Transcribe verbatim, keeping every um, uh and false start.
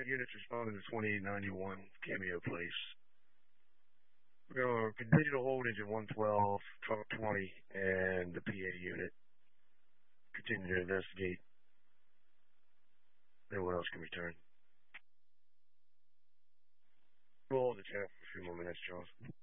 units responding to twenty-eight ninety-one Cameo Place. We're going to continue to hold engine one twelve, truck twenty, and the P A unit. Continue to investigate. Anyone else can return. We'll hold the channel for a few more minutes, Charles.